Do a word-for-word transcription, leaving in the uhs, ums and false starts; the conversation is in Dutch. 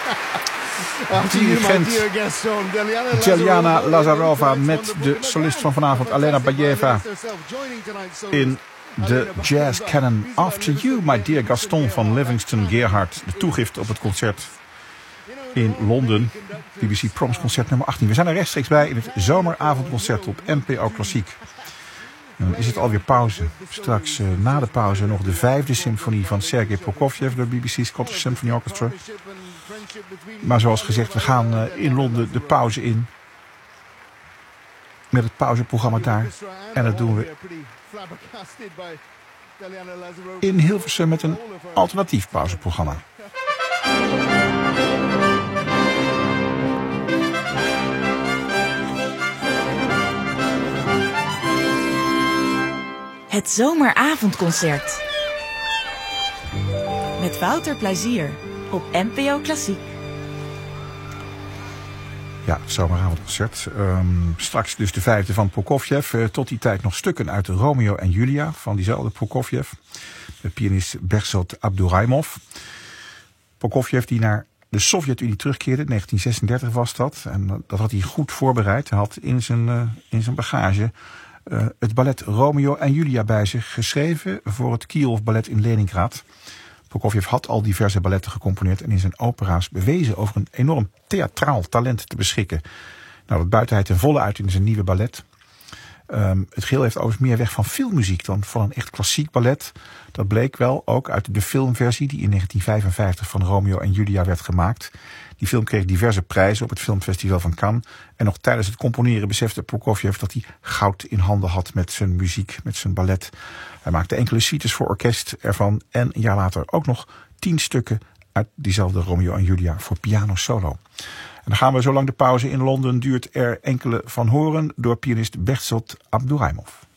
Dirigent Deliana Lazarova met de solist van vanavond Alena Bajeva in de Jazz Canon After You, My Dear Gaston van Livingston Gerhardt. De toegift op het concert in Londen, B B C Proms concert nummer achttien. We zijn er rechtstreeks bij in het zomeravondconcert op N P O Klassiek. Dan is het alweer pauze. Straks uh, na de pauze nog de vijfde symfonie van Sergei Prokofjev door B B C Scottish Symphony Orchestra. Maar zoals gezegd, we gaan uh, in Londen de pauze in. Met het pauzeprogramma daar. En dat doen we in Hilversum met een alternatief pauzeprogramma. Het zomeravondconcert. Met Wouter Plezier op N P O Klassiek. Ja, het zomeravondconcert. Um, straks dus de vijfde van Prokofjev. Uh, tot die tijd nog stukken uit Romeo en Julia van diezelfde Prokofjev. De pianist Behzod Abduraimov. Prokofjev die naar de Sovjet-Unie terugkeerde. negentien zesendertig was dat. En dat had hij goed voorbereid. Hij had in zijn, uh, in zijn bagage uh, het ballet Romeo en Julia bij zich geschreven voor het Kielov Ballet in Leningrad. Prokofjev had al diverse balletten gecomponeerd en in zijn opera's bewezen over een enorm theatraal talent te beschikken. Nou, dat buiten hij ten volle uit in zijn nieuwe ballet. Um, het geheel heeft overigens meer weg van filmmuziek dan van een echt klassiek ballet. Dat bleek wel ook uit de filmversie die in negentien vijfenvijftig van Romeo en Julia werd gemaakt. Die film kreeg diverse prijzen op het filmfestival van Cannes. En nog tijdens het componeren besefte Prokofjev dat hij goud in handen had met zijn muziek, met zijn ballet. Hij maakte enkele suites voor orkest ervan en een jaar later ook nog tien stukken uit diezelfde Romeo en Julia voor piano solo. En dan gaan we, zolang de pauze in Londen duurt, er enkele van horen door pianist Behzod Abduraimov.